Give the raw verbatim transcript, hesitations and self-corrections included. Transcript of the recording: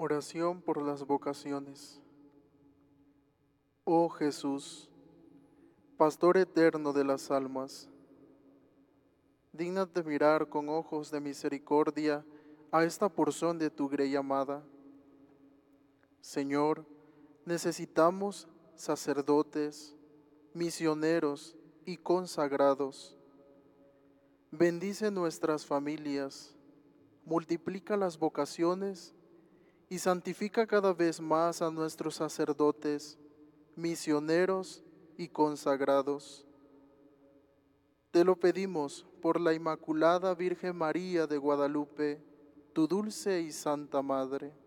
Oración por las vocaciones. Oh Jesús, Pastor eterno de las almas, dígnate mirar con ojos de misericordia a esta porción de tu grey amada. Señor, necesitamos sacerdotes, misioneros y consagrados. Bendice nuestras familias, multiplica las vocaciones y santifica cada vez más a nuestros sacerdotes, misioneros y consagrados. Te lo pedimos por la Inmaculada Virgen María de Guadalupe, tu dulce y santa Madre.